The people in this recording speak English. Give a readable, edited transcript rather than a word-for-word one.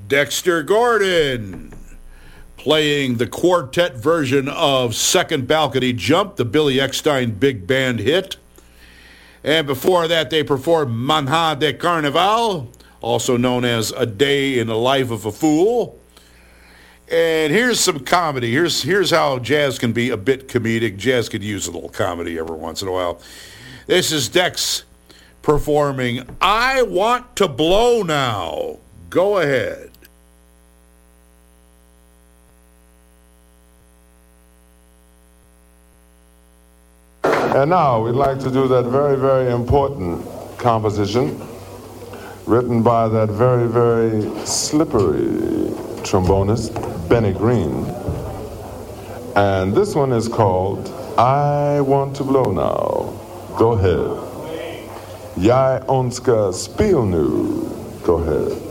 Dexter Gordon playing the quartet version of Second Balcony Jump, the Billy Eckstine big band hit. And before that, they performed Manhã de Carnaval, also known as A Day in the Life of a Fool. And here's some comedy. Here's how jazz can be a bit comedic. Jazz could use a little comedy every once in a while. This is Dex performing I Want to Blow Now. Go ahead. And now we'd like to do that very, very important composition written by that very, very slippery trombonist, Benny Green. And this one is called I Want to Blow Now. Go ahead. Jeg ønsker spil nu. Go ahead.